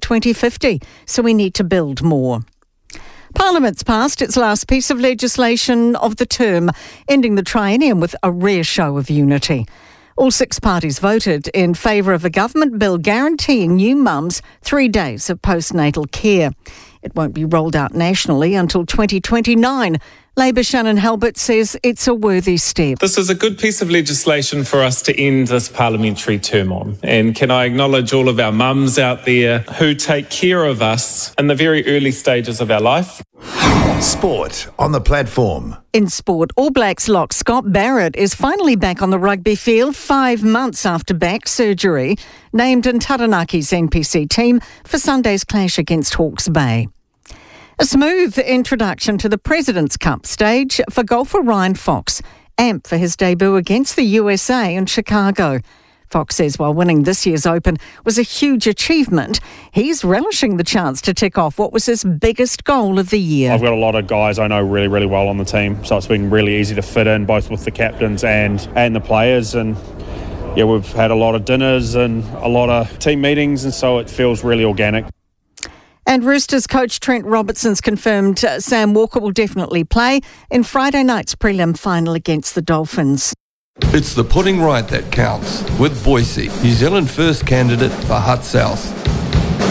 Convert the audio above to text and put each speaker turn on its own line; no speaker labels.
2050, so we need to build more. Parliament's passed its last piece of legislation of the term, ending the triennium with a rare show of unity. All 6 parties voted in favour of a government bill guaranteeing new mums 3 days of postnatal care. It won't be rolled out nationally until 2029. Labour's Shannon Halbert says it's a worthy step.
This is a good piece of legislation for us to end this parliamentary term on. And can I acknowledge all of our mums out there who take care of us in the very early stages of our life.
Sport on the platform.
In sport, All Blacks lock Scott Barrett is finally back on the rugby field 5 months after back surgery, named in Taranaki's NPC team for Sunday's clash against Hawke's Bay. A smooth introduction to the President's Cup stage for golfer Ryan Fox, amped for his debut against the USA in Chicago. Fox says while winning this year's Open was a huge achievement, he's relishing the chance to tick off what was his biggest goal of the year.
I've got a lot of guys I know really, really well on the team, so it's been really easy to fit in, both with the captains and the players. And yeah, we've had a lot of dinners and a lot of team meetings, and so it feels really organic.
And Roosters coach Trent Robertson's confirmed Sam Walker will definitely play in Friday night's prelim final against the Dolphins.
It's the putting right that counts with Boise, New Zealand first candidate for Hutt South.